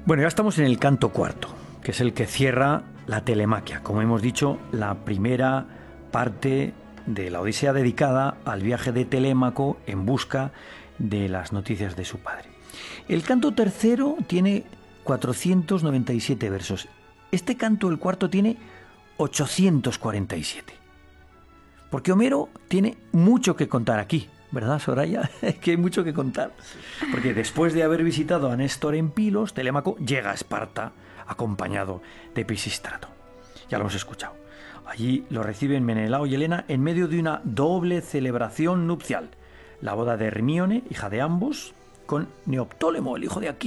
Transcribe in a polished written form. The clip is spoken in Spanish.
Bueno, ya estamos en el canto cuarto, que es el que cierra la Telemaquia, como hemos dicho, la primera parte de la Odisea dedicada al viaje de Telémaco en busca de las noticias de su padre. El canto tercero tiene 497 versos. Este canto, el cuarto, tiene 847. Porque Homero tiene mucho que contar aquí, ¿verdad, Soraya? Es que hay mucho que contar. Porque después de haber visitado a Néstor en Pilos, Telémaco llega a Esparta acompañado de Pisístrato. Ya lo hemos escuchado. Allí lo reciben Menelao y Helena en medio de una doble celebración nupcial. La boda de Hermíone, hija de ambos, con Neoptólemo, el hijo de Aquiles.